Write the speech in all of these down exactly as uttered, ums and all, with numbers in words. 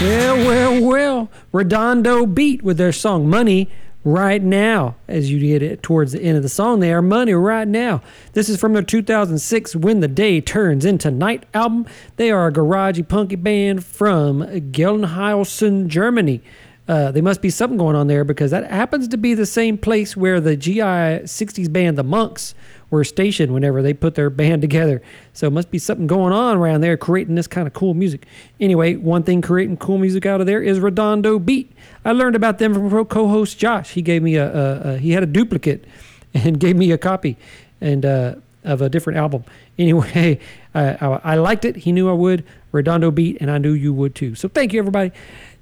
Yeah, well, well, Redondo Beat with their song Money Right Now. As you get it towards the end of the song, they are Money Right Now. This is from their two thousand six When the Day Turns Into Night album. They are a garagey punky band from Gelnhausen, Germany. Uh, there must be something going on there because that happens to be the same place where the G I sixties band, the Monks, were stationed whenever they put their band together. So it must be something going on around there creating this kind of cool music. Anyway, one thing creating cool music out of there is Redondo Beat. I learned about them from co-host Josh. He gave me a, a, a he had a duplicate and gave me a copy and uh, of a different album. Anyway, I, I, I liked it. He knew I would. Redondo Beat, and I knew you would too. So thank you, everybody.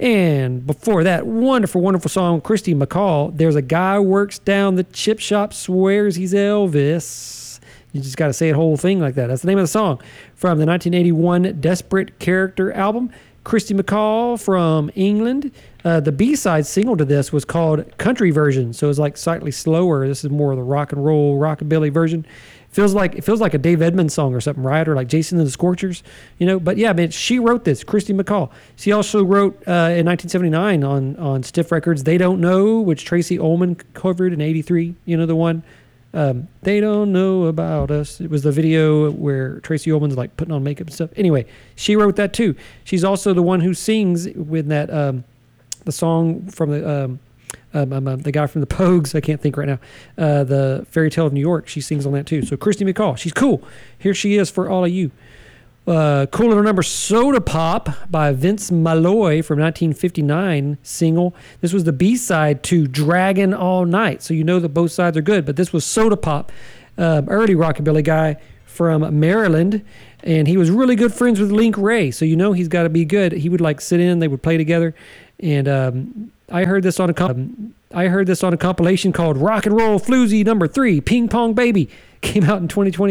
And before that, wonderful, wonderful song, Christy McCall. There's a guy who works down the chip shop, swears he's Elvis. You just got to say the whole thing like that. That's the name of the song from the nineteen eighty-one Desperate Character album. Christy McCall from England. Uh, the B-side single to this was called Country Version, so it's like slightly slower. This is more of the rock and roll, rockabilly version. Feels like it feels like a Dave Edmunds song or something, right? Or like Jason and the Scorchers, you know. But yeah, man, she wrote this, Christy McCall. She also wrote uh, in nineteen seventy-nine on on Stiff Records, "They Don't Know," which Tracy Ullman covered in eighty-three. You know the one. Um, they don't know about us. It was the video where Tracy Ullman's like putting on makeup and stuff. Anyway, she wrote that too. She's also the one who sings with that um, the song from the. Um, Um, um, um, the guy from the Pogues, I can't think right now, uh, the Fairy Tale of New York, she sings on that too. So Christy McCall, she's cool. Here she is for all of you. Uh, cool little number, Soda Pop by Vince Malloy from nineteen fifty-nine single. This was the B-side to Draggin' All Night, so you know that both sides are good, but this was Soda Pop, um, early rockabilly guy from Maryland, and he was really good friends with Link Ray, so you know he's got to be good. He would like sit in, they would play together, and um, I heard this on a um, I heard this on a compilation called Rock and Roll Floozy Number Three, Ping Pong Baby, came out in twenty twenty.